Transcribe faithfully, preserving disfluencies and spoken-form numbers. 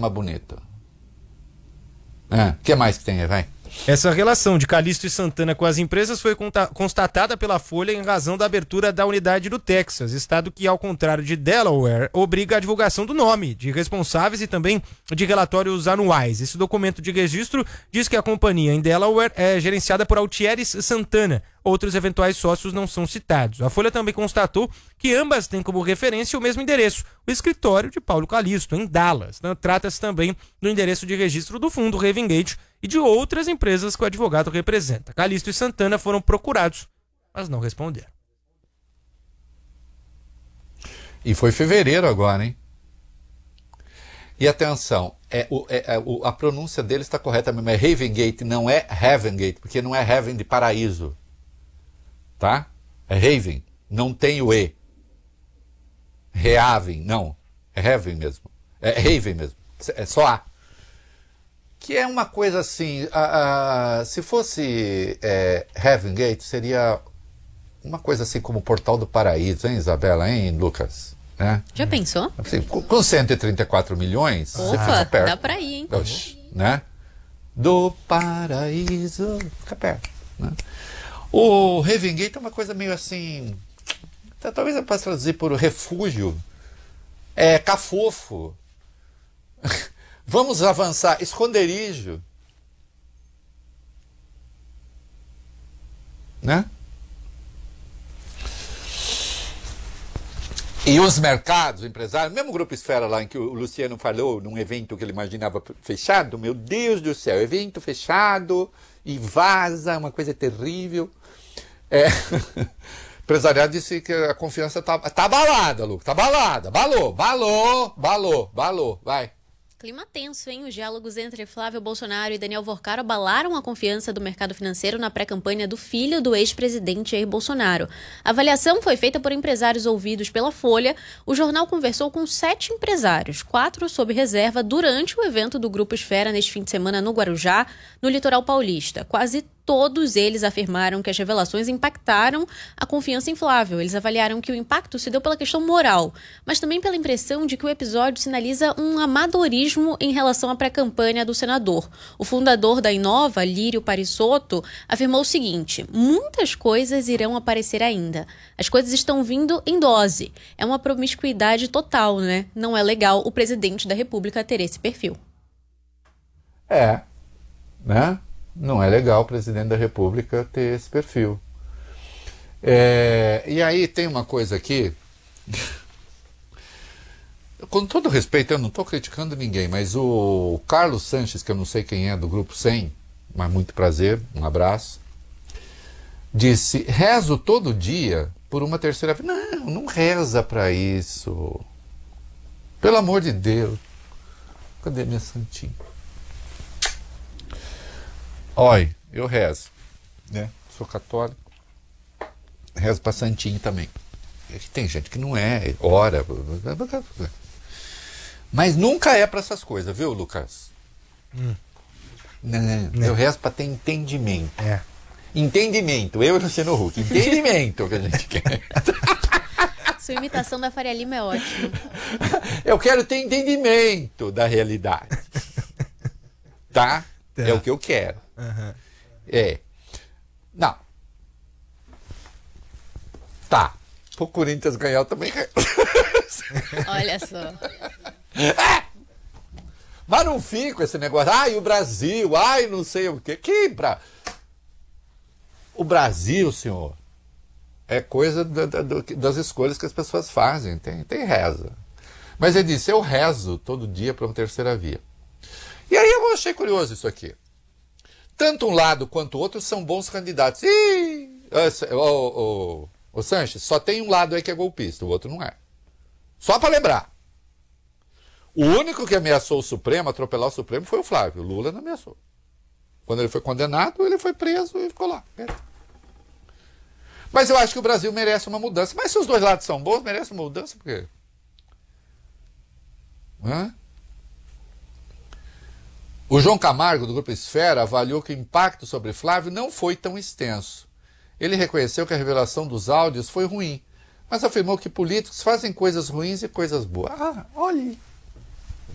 mais bonita. O é, que mais que tem aí, vai? Essa relação de Calixto e Santana com as empresas foi constatada pela Folha em razão da abertura da unidade do Texas, estado que, ao contrário de Delaware, obriga a divulgação do nome de responsáveis e também de relatórios anuais. Esse documento de registro diz que a companhia em Delaware é gerenciada por Altieres Santana. Outros eventuais sócios não são citados. A Folha também constatou que ambas têm como referência o mesmo endereço, o escritório de Paulo Calixto, em Dallas. Trata-se também do endereço de registro do fundo Ravengate e de outras empresas que o advogado representa. Calixto e Santana foram procurados, mas não responderam. E foi fevereiro agora, hein? E atenção, é, o, é, é, o, a pronúncia dele está correta mesmo, é Ravengate, não é Heavengate, porque não é Heaven de paraíso. Tá? É Raven, não tem o E. Reaven, não. É Heaven mesmo. É Raven mesmo. É só A. Que é uma coisa assim, a, a, se fosse é, Heavengate, seria uma coisa assim como o Portal do Paraíso, hein, Isabela, hein, Lucas? É. Já pensou? Assim, com, com cento e trinta e quatro milhões, Opa, você fica perto. Dá pra ir, hein? Oxi, né? Do paraíso, fica perto, né? O Ravengate é uma coisa meio assim, talvez eu possa traduzir por refúgio, é cafofo, vamos avançar, esconderijo, né? E os mercados, empresários, mesmo o Grupo Esfera lá em que o Luciano falou, num evento que ele imaginava fechado, meu Deus do céu, evento fechado e vaza, uma coisa terrível. É, o empresariado disse que a confiança tá, tá abalada, Lu, tá abalada, balou, balou, balou, balou, vai. Clima tenso, hein? Os diálogos entre Flávio Bolsonaro e Daniel Vorcaro abalaram a confiança do mercado financeiro na pré-campanha do filho do ex-presidente Jair Bolsonaro. A avaliação foi feita por empresários ouvidos pela Folha. O jornal conversou com sete empresários, quatro sob reserva, durante o evento do Grupo Esfera neste fim de semana no Guarujá, no litoral paulista. Quase todos eles afirmaram que as revelações impactaram a confiança em Flávio. Eles avaliaram que o impacto se deu pela questão moral, mas também pela impressão de que o episódio sinaliza um amadorismo em relação à pré-campanha do senador. O fundador da Inova, Lírio Parisotto, afirmou o seguinte: muitas coisas irão aparecer ainda. As coisas estão vindo em dose. É uma promiscuidade total, né? Não é legal o presidente da República ter esse perfil. É, né? Não é legal o presidente da República ter esse perfil. É, e aí tem uma coisa aqui, com todo respeito, eu não estou criticando ninguém, mas o Carlos Sanches, que eu não sei quem é, do Grupo cem, mas muito prazer, um abraço, disse, rezo todo dia por uma terceira vez. Não, não reza para isso. Pelo amor de Deus. Cadê minha santinha? Olha, eu rezo, né? Sou católico, rezo para santinho também. Tem gente que não é, ora, mas nunca é para essas coisas, viu, Lucas? Hum. Não, não. Eu rezo para ter entendimento. É. Entendimento, eu e o Luciano Huck, entendimento que a gente quer. Sua imitação da Faria Lima é ótima. Eu quero ter entendimento da realidade. Tá? Tá. É o que eu quero. Uhum. É. Não. Tá. Pro Corinthians ganhar eu também. Olha só. É. Mas não fico esse negócio. Ai, o Brasil. Ai, não sei o quê. Que pra... O Brasil, senhor, é coisa da, da, das escolhas que as pessoas fazem. Tem, tem reza. Mas ele disse, eu rezo todo dia para uma terceira via. E aí eu achei curioso isso aqui. Tanto um lado quanto o outro são bons candidatos. Ih, o, o, o Sanches, só tem um lado aí que é golpista, o outro não é. Só para lembrar. O único que ameaçou o Supremo, atropelar o Supremo, foi o Flávio. O Lula não ameaçou. Quando ele foi condenado, ele foi preso e ficou lá. Mas eu acho que o Brasil merece uma mudança. Mas se os dois lados são bons, merece uma mudança, por quê? Hã? O João Camargo, do Grupo Esfera, avaliou que o impacto sobre Flávio não foi tão extenso. Ele reconheceu que a revelação dos áudios foi ruim, mas afirmou que políticos fazem coisas ruins e coisas boas. Ah, olha,